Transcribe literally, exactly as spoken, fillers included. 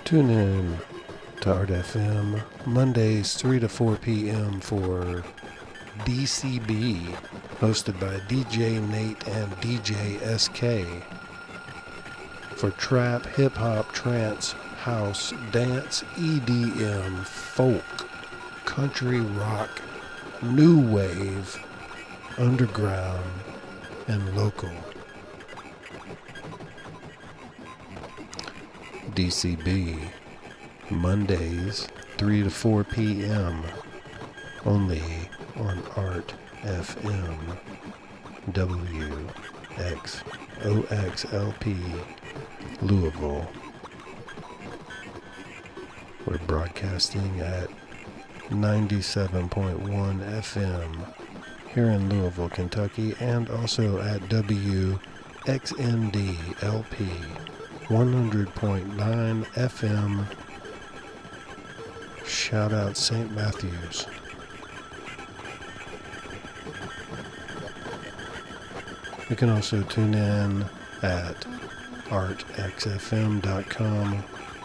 Tune in to Art F M Mondays three to four p.m. for D C B, hosted by D J Nate and D J S K. For trap, hip-hop, trance, house, dance, E D M, folk, country rock, new wave, underground, and local. D C B, Mondays, three to four p.m., only on Art F M, W X O X L P, Louisville. We're broadcasting at ninety-seven point one F M here in Louisville, Kentucky, and also at W X N D L P one hundred point nine F M. Shout out Saint Matthews. You can also tune in at art x f m dot com